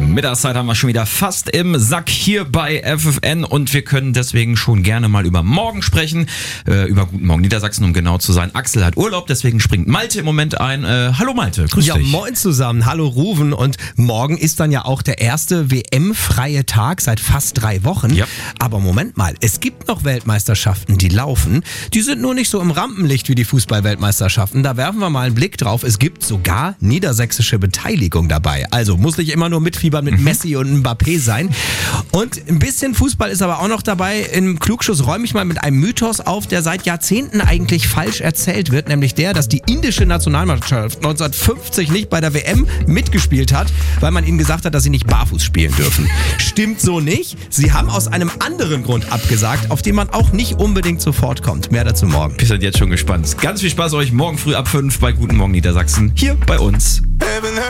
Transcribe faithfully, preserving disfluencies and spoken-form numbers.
Mittagszeit haben wir schon wieder fast im Sack hier bei F F N und wir können deswegen schon gerne mal über morgen sprechen, äh, über Guten Morgen Niedersachsen, um genau zu sein. Axel hat Urlaub, deswegen springt Malte im Moment ein. Äh, hallo Malte, grüß ja, dich. Ja, moin zusammen, hallo Ruven, und morgen ist dann ja auch der erste W M-freie Tag seit fast drei Wochen. Ja. Aber Moment mal, es gibt noch Weltmeisterschaften, die laufen. Die sind nur nicht so im Rampenlicht wie die Fußball-Weltmeisterschaften. Da werfen wir mal einen Blick drauf. Es gibt sogar niedersächsische Beteiligung dabei. Also muss nicht immer nur mitfiebern mit Messi und Mbappé sein. Und ein bisschen Fußball ist aber auch noch dabei. Im Klugschuss räume ich mal mit einem Mythos auf, der seit Jahrzehnten eigentlich falsch erzählt wird. Nämlich der, dass die indische Nationalmannschaft neunzehnhundertfünfzig nicht bei der W M mitgespielt hat, weil man ihnen gesagt hat, dass sie nicht barfuß spielen dürfen. Stimmt so nicht. Sie haben aus einem anderen Grund abgesagt, auf den man auch nicht unbedingt sofort kommt. Mehr dazu morgen. Wir sind jetzt schon gespannt. Ganz viel Spaß euch morgen früh ab fünf bei Guten Morgen Niedersachsen hier bei uns.